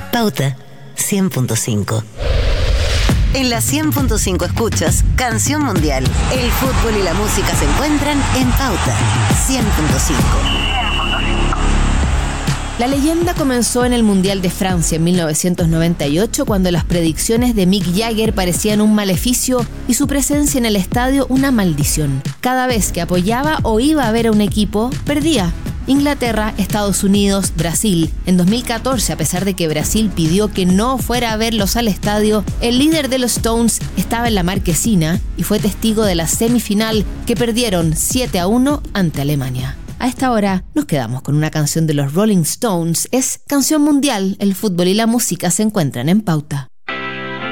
Pauta 100.5. En la 100.5 escuchas Canción Mundial. El fútbol y la música se encuentran en Pauta 100.5. La leyenda comenzó en el Mundial de Francia en 1998, cuando las predicciones de Mick Jagger parecían un maleficio y su presencia en el estadio una maldición. Cada vez que apoyaba o iba a ver a un equipo, perdía. Inglaterra, Estados Unidos, Brasil. En 2014, a pesar de que Brasil pidió que no fuera a verlos al estadio, el líder de los Stones estaba en la marquesina y fue testigo de la semifinal que perdieron 7-1 ante Alemania. A esta hora nos quedamos con una canción de los Rolling Stones. Es Canción Mundial. El fútbol y la música se encuentran en Pauta.